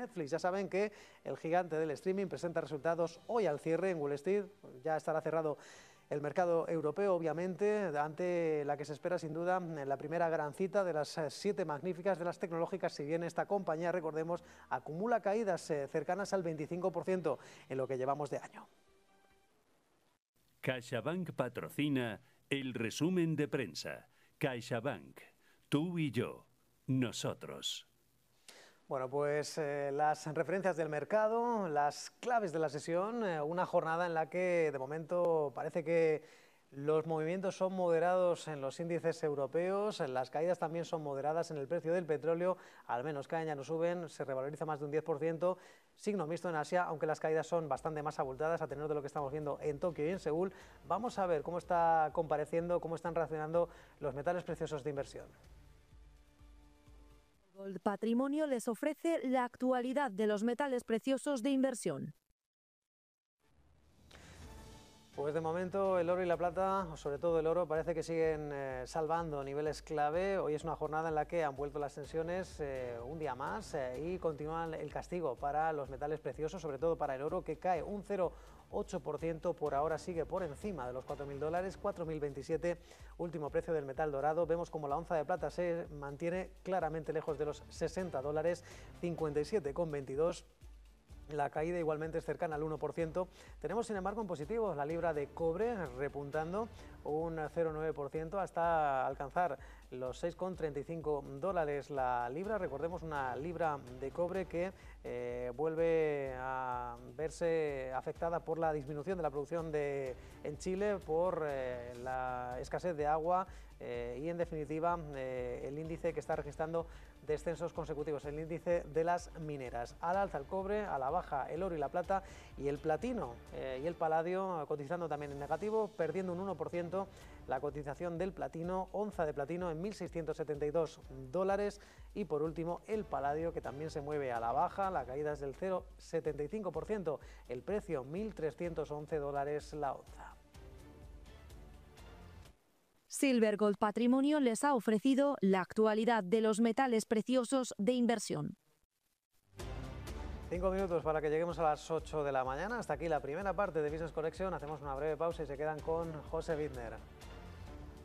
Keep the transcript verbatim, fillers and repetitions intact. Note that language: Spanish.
Netflix. Ya saben que el gigante del streaming presenta resultados hoy al cierre en Wall Street. Ya estará cerrado el mercado europeo, obviamente, ante la que se espera sin duda la primera gran cita de las siete magníficas de las tecnológicas, si bien esta compañía, recordemos, acumula caídas cercanas al veinticinco por ciento en lo que llevamos de año. CaixaBank patrocina el resumen de prensa. CaixaBank, tú y yo, nosotros. Bueno, pues eh, las referencias del mercado, las claves de la sesión, eh, una jornada en la que de momento parece que los movimientos son moderados en los índices europeos, las caídas también son moderadas en el precio del petróleo, al menos cada año no suben, se revaloriza más de un diez por ciento, signo mixto en Asia, aunque las caídas son bastante más abultadas a tenor de lo que estamos viendo en Tokio y en Seúl. Vamos a ver cómo está compareciendo, cómo están reaccionando los metales preciosos de inversión. Gold Patrimonio les ofrece la actualidad de los metales preciosos de inversión. Pues de momento el oro y la plata, o sobre todo el oro, parece que siguen eh, salvando niveles clave. Hoy es una jornada en la que han vuelto las tensiones eh, un día más eh, y continúa el castigo para los metales preciosos, sobre todo para el oro, que cae un cero coma ocho por ciento, por ahora sigue por encima de los cuatro mil dólares, cuatro mil veintisiete, último precio del metal dorado. Vemos como la onza de plata se mantiene claramente lejos de los sesenta dólares, cincuenta y siete coma veintidós. La caída igualmente es cercana al uno por ciento. Tenemos, sin embargo, en positivo la libra de cobre repuntando un cero coma nueve por ciento hasta alcanzar los seis coma treinta y cinco dólares la libra. Recordemos, una libra de cobre que eh, vuelve a verse afectada por la disminución de la producción de, en Chile, por eh, la escasez de agua eh, y, en definitiva, eh, el índice que está registrando descensos consecutivos, el índice de las mineras. Al alza el cobre, a la baja el oro y la plata, y el platino eh, y el paladio cotizando también en negativo, perdiendo un uno por ciento la cotización del platino, onza de platino en mil seiscientos setenta y dos dólares, y por último el paladio, que también se mueve a la baja, la caída es del cero coma setenta y cinco por ciento, el precio mil trescientos once dólares la onza. Silver Gold Patrimonio les ha ofrecido la actualidad de los metales preciosos de inversión. Cinco minutos para que lleguemos a las ocho de la mañana. Hasta aquí la primera parte de Business Connection. Hacemos una breve pausa y se quedan con José Bittner.